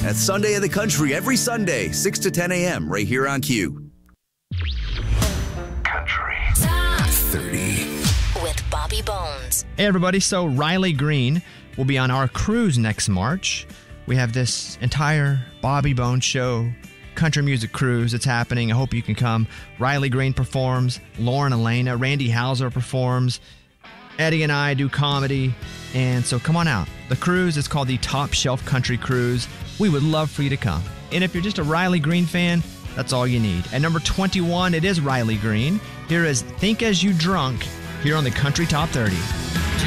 That's Sunday in the Country every Sunday, 6 to 10 a.m. right here on Q. Country Top 30 with Bobby Bones. Hey, everybody. So Riley Green will be on our cruise next March. We have this entire Bobby Bones show, country music cruise. It's happening. I hope you can come. Riley Green performs. Lauren Elena. Randy Hauser performs. Eddie and I do comedy. And so come on out. The cruise is called the Top Shelf Country Cruise. We would love for you to come. And if you're just a Riley Green fan, that's all you need. At number 21, it is Riley Green. Here is Think As You Drunk here on the Country Top 30.